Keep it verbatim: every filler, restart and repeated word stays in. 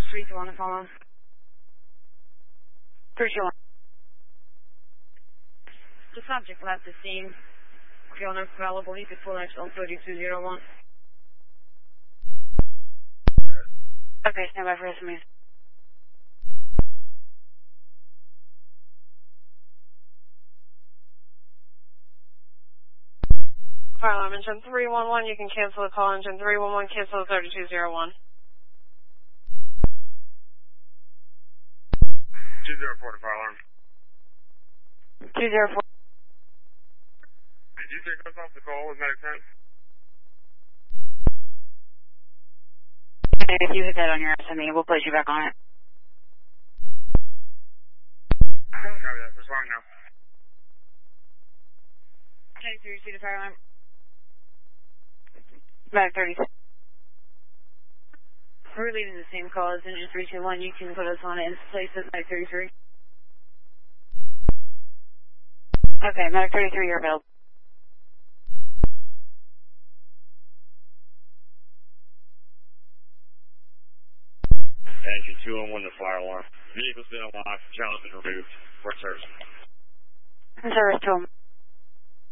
three two one, follow. three two one. The subject left the scene. If you're not available, you could pull out on thirty-two oh one. Okay, stand by for S M S. Fire alarm engine three one one, you can cancel the call. Engine three one one, cancel thirty-two oh one. two zero four to fire alarm. two zero four. Did you take us off the call with medic ten? If you hit that on your S M E, we'll place you back on it. Copy that. Respond now. Okay, three two to fire alarm. Back thirty. We're leaving the same call as engine three two one. You can put us on it and place it at thirty-three. Okay, medic thirty-three, you're available. Engine two one one to fire alarm. Vehicle's been unlocked. Challenge been removed. Port service. Service to him.